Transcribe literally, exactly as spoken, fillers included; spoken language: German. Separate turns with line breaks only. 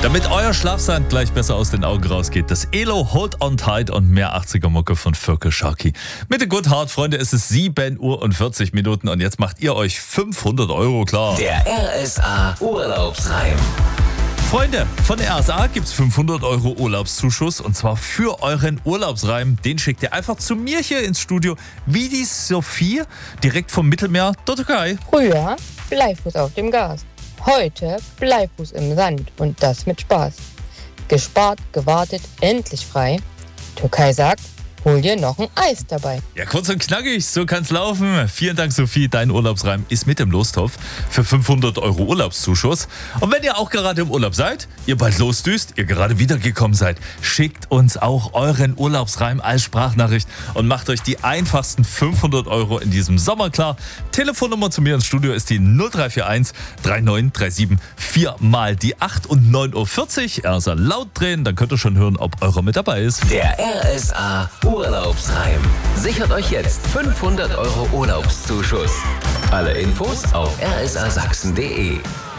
Damit euer Schlafsand gleich besser aus den Augen rausgeht, das Elo Hold on Tight und mehr achtziger-Mucke von Völker Sharky. Mit der Good Heart, Freunde, es ist sieben Uhr und vierzig Minuten und jetzt macht ihr euch fünfhundert Euro klar.
Der R S A Urlaubsreim.
Freunde, von der R S A gibt's fünfhundert Euro Urlaubszuschuss und zwar für euren Urlaubsreim. Den schickt ihr einfach zu mir hier ins Studio, wie die Sophie, direkt vom Mittelmeer der Türkei.
Früher Bleifuß auf dem Gas. Heute Bleifuß im Sand und das mit Spaß. Gespart, gewartet, endlich frei. Türkei sagt, hol dir noch ein Eis dabei.
Ja, kurz und knackig, so kann's laufen. Vielen Dank, Sophie. Dein Urlaubsreim ist mit im Lostopf für fünfhundert Euro Urlaubszuschuss. Und wenn ihr auch gerade im Urlaub seid, ihr bald losdüst, ihr gerade wiedergekommen seid, schickt uns auch euren Urlaubsreim als Sprachnachricht und macht euch die einfachsten fünfhundert Euro in diesem Sommer klar. Telefonnummer zu mir ins Studio ist die null drei vier eins drei neun drei sieben vier mal die acht und neun Uhr vierzig. Also laut drehen, dann könnt ihr schon hören, ob eurer mit dabei ist.
Der R S A Urlaubsreim. Sichert euch jetzt fünfhundert Euro Urlaubszuschuss. Alle Infos auf r s a sachsen punkt d e.